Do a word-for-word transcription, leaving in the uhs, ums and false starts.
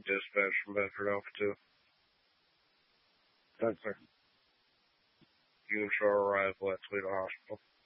dispatch from Bedford Alpha two. Thanks, sir. You shall arrive at Toledo Hospital.